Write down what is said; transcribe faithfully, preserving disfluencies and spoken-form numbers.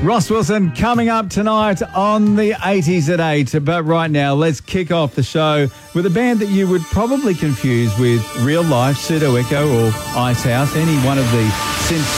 Ross Wilson coming up tonight on the eighties at eight. But right now, let's kick off the show with a band that you would probably confuse with Real Life, Pseudo Echo or Icehouse, any one of the synth